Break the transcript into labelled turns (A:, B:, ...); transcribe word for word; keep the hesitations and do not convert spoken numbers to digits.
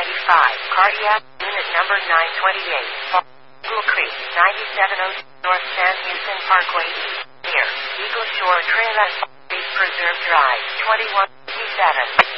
A: ninety-five, Cardiac, Unit Number nine twenty-eight, Eagle Creek, ninety-seven oh two North San Houston Parkway East, near Eagle Shore Trail at Preserve Drive, twenty-one fifty-seven.